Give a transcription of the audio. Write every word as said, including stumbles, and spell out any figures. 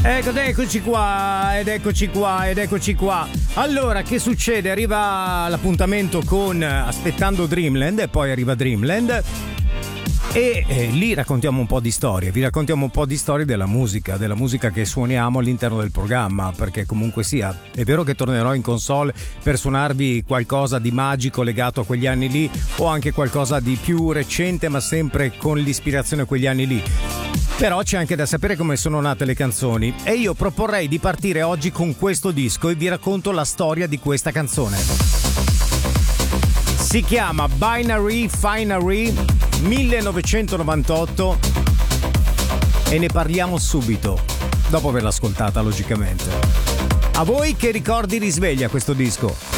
Ecco, ed eccoci qua, ed eccoci qua, ed eccoci qua. Allora, che succede? Arriva l'appuntamento con Aspettando Dreamland e poi arriva Dreamland. E eh, lì raccontiamo un po' di storie, vi raccontiamo un po' di storie della musica, della musica che suoniamo all'interno del programma, perché comunque sia, è vero che tornerò in console per suonarvi qualcosa di magico legato a quegli anni lì, o anche qualcosa di più recente, ma sempre con l'ispirazione a quegli anni lì. Però c'è anche da sapere come sono nate le canzoni e io proporrei di partire oggi con questo disco e vi racconto la storia di questa canzone. Si chiama Binary Finery millenovecentonovantotto e ne parliamo subito, dopo averla ascoltata logicamente. A voi che ricordi risveglia questo disco?